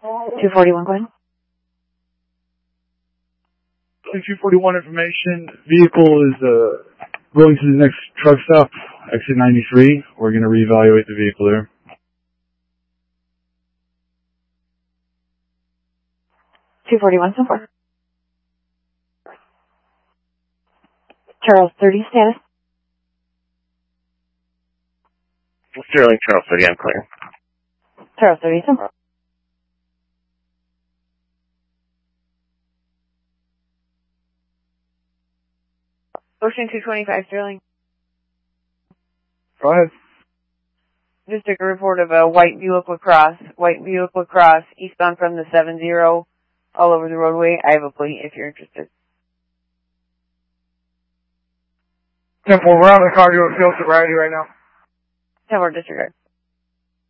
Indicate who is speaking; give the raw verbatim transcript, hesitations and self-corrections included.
Speaker 1: two forty-one, go ahead.
Speaker 2: two forty-one information. Vehicle is uh, going to the next truck stop, exit ninety-three. We're going to reevaluate the vehicle there.
Speaker 1: two forty-one, so far. Charles thirty, status.
Speaker 3: Sterling, Charles thirty, I'm clear.
Speaker 1: Charles thirty, so far. Ocean two twenty-five, Sterling.
Speaker 2: Go ahead.
Speaker 1: Just took a report of a white Buick LaCrosse, white Buick LaCrosse, eastbound from the seven zero, all over the roadway. I have a plate if you're interested.
Speaker 2: ten four, we're on the cargo field sobriety right now.
Speaker 1: ten four, disregard.